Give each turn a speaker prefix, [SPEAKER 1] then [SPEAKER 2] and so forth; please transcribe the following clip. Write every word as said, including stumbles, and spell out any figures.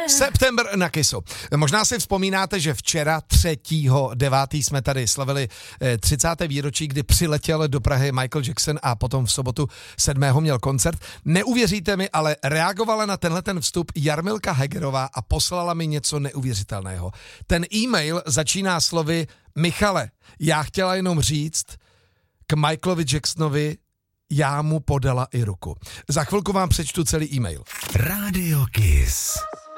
[SPEAKER 1] September na Kissu. Možná si vzpomínáte, že včera třetího devátého jsme tady slavili třicáté výročí, kdy přiletěl do Prahy Michael Jackson a potom v sobotu sedmého měl koncert. Neuvěříte mi, ale reagovala na tenhle ten vstup Jarmilka Hegerová a poslala mi něco neuvěřitelného. Ten e-mail začíná slovy: Michale, já chtěla jenom říct k Michaelovi Jacksonovi, já mu podala i ruku. Za chvilku vám přečtu celý e-mail.
[SPEAKER 2] Radio Kiss.